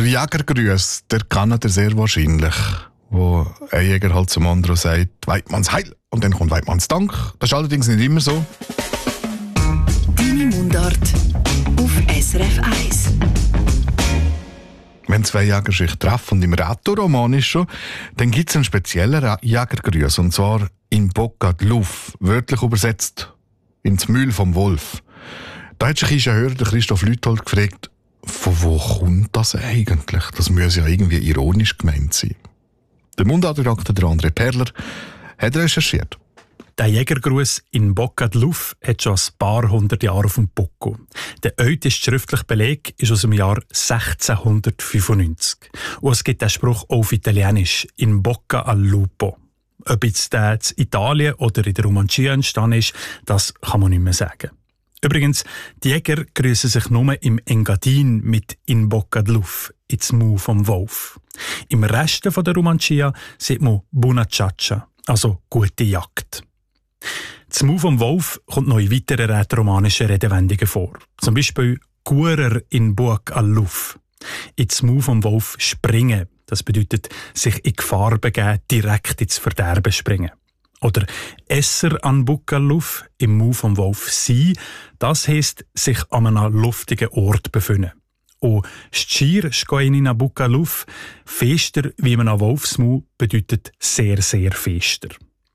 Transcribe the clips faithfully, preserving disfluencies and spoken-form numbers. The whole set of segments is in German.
Der Jägergruß, der kann er sehr wahrscheinlich. Wo ein Jäger halt zum anderen sagt, Weidmanns Heil, und dann kommt Weidmanns Dank. Das ist allerdings nicht immer so. Deine Mundart auf S R F eins. Wenn zwei Jäger sich treffen, und im Rätoroman ist schon, dann gibt es einen speziellen Jägergruß, und zwar in Bocca di Luff, wörtlich übersetzt ins Mühl vom Wolf. Da hat sich unser Hörer, der Christoph Lüthold, gefragt, von wo kommt das eigentlich? Das muss ja irgendwie ironisch gemeint sein. Der Mundartredakteur, der André Perler, hat recherchiert. Der Jägergruß in Bocca di Luff hat schon ein paar hundert Jahre auf dem Buckel. Der älteste schriftliche Beleg ist aus dem Jahr sechzehnhundertfünfundneunzig. Und es gibt den Spruch auf Italienisch, in Bocca al Lupo. Ob jetzt der in Italien oder in der Romandie entstanden ist, das kann man nicht mehr sagen. Übrigens, die Jäger grüßen sich nur im Engadin mit «in Bocca di Luff», ins Maul vom Wolf. Im Rest von der Romancia sieht man «buona ciaccia», also «gute Jagd». Das Maul vom Wolf kommt noch in weiteren rätoromanischen Redewendungen vor. Zum Beispiel «curer in Bocca al Luff», ins Maul vom Wolf springen. Das bedeutet, sich in Gefahr begeben, direkt ins Verderben springen. Oder «esser an Bocca al Luff», im Maul vom Wolf sein, das heisst, sich an einem luftigen Ort befinden. Und «scir scoin in Bocca al Luff», fester wie man an Wolfsmaul, bedeutet sehr, sehr fester.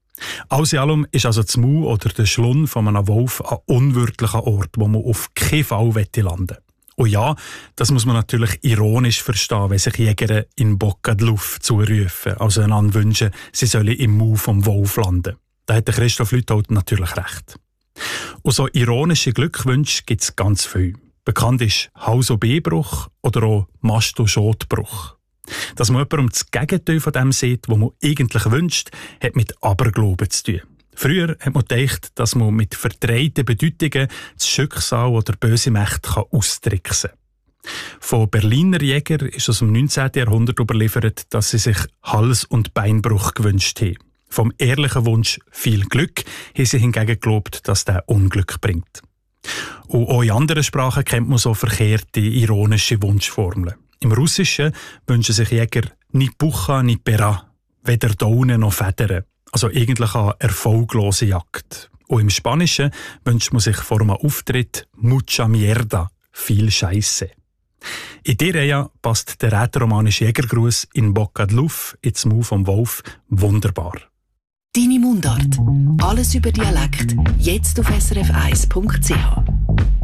Alles in allem ist also das Maul oder der Schlund von einem Wolf ein unwirtlicher Ort, wo man auf keinen Fall landen will. Und ja, das muss man natürlich ironisch verstehen, wenn sich Jäger in Bocca di Luff zurufen, also einander wünschen, sie sollen im Maul vom Wolf landen. Da hat der Christoph Lüthold natürlich recht. Und so ironische Glückwünsche gibt es ganz viel. Bekannt ist Haus- und B-Bruch oder auch Mast- und Schotbruch. Dass man jemandem das Gegenteil von dem sieht, was man eigentlich wünscht, hat mit Aberglauben zu tun. Früher hat man gedacht, dass man mit verdrehten Bedeutungen das Schicksal oder böse Mächte austricksen kann. Von Berliner Jäger ist aus dem neunzehnten Jahrhundert überliefert, dass sie sich Hals- und Beinbruch gewünscht haben. Vom ehrlichen Wunsch viel Glück haben sie hingegen geglaubt, dass der Unglück bringt. Und auch in anderen Sprachen kennt man so verkehrte, ironische Wunschformeln. Im Russischen wünschen sich Jäger ni Pucha, ni Pera, weder Daunen noch Federn. Also eigentlich eine erfolglose Jagd. Und im Spanischen wünscht man sich vor einem Auftritt «mucha mierda», viel Scheisse. In dieser Reihe passt der rätoromanische Jägergruß in Bocca di Luff ins Maul vom Wolf wunderbar. Deine Mundart. Alles über Dialekt. Jetzt auf S R F eins Punkt C H.